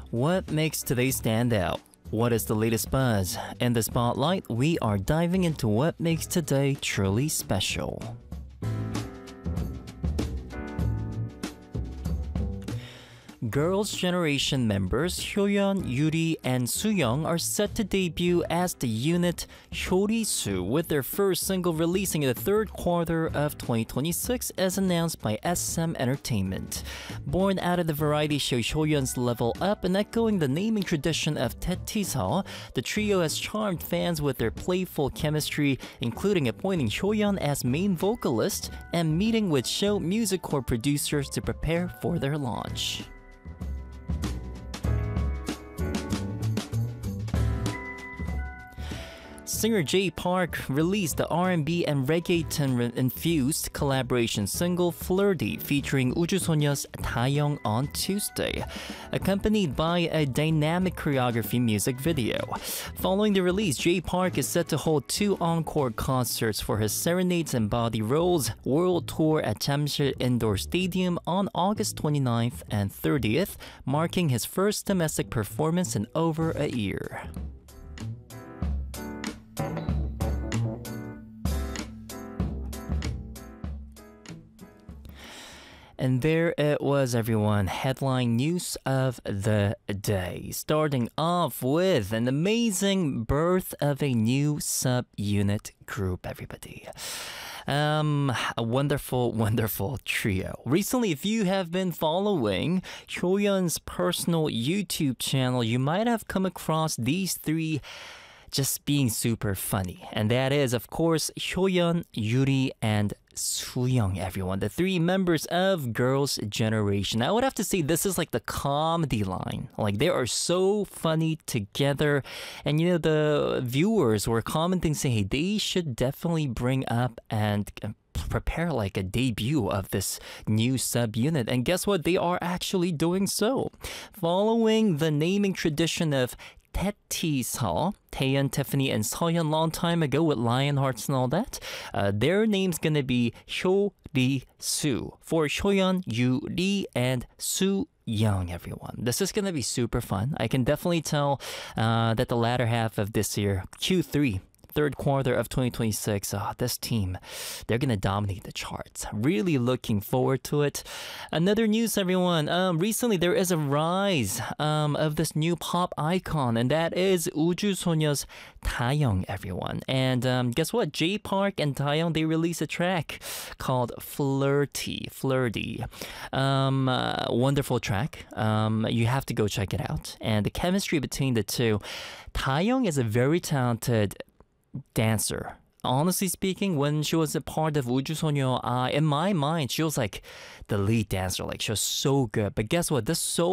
What makes today stand out? What is the latest buzz? In the spotlight, we are diving into what makes today truly special. Girls' Generation members Hyoyeon, Yuri, and Sooyoung are set to debut as the unit Hyori-soo with their first single releasing in the third quarter of 2026 as announced by SM Entertainment. Born out of the variety show Hyoyeon's Level Up and echoing the naming tradition of Taettiseol, the trio has charmed fans with their playful chemistry, including appointing Hyoyeon as main vocalist and meeting with show music core producers to prepare for their launch. Singer Jay Park released the R&B and reggaeton-infused collaboration single Flirty featuring 우주소녀's Taeyong on Tuesday, accompanied by a dynamic choreography music video. Following the release, Jay Park is set to hold 2 encore concerts for his Serenades and Body Rolls World Tour at Jamsil Indoor Stadium on August 29th and 30th, marking his first domestic performance in over a year. And there it was, everyone. Headline news of the day. Starting off with an amazing birth of a new subunit group, everybody. A wonderful, wonderful trio. Recently, if you have been following Hyoyeon's personal YouTube channel, you might have come across these 3 just being super funny. And that is, of course, Hyoyeon, Yuri, and Sooyoung, everyone. The 3 members of Girls' Generation. I would have to say this is like the comedy line. Like, they are so funny together. And you know, the viewers were commenting saying, hey, they should definitely bring up and prepare like a debut of this new subunit. And guess what? They are actually doing so. Following the naming tradition of Taettiseol, Taeyeon, Tiffany, and Seohyun long time ago with Lionhearts and all that, their name's gonna be Hyori-soo for Hyoyeon, Yuri, and Sooyoung, everyone. This is gonna be super fun. I can definitely tell that the latter half of this year, Q3, third quarter of 2026, this team, they're gonna dominate the charts. Really looking forward to it. Another news, everyone. Recently, there is a rise of this new pop icon, and that is 우주소녀's Taeyong, everyone. And guess what? Jay Park and Taeyong, they released a track called Flirty. Wonderful track. You have to go check it out. And the chemistry between the two. Taeyong is a very talented dancer. Honestly speaking, when she was a part of 우주소녀, in my mind, she was like the lead dancer. Like, she was so good. But guess what? This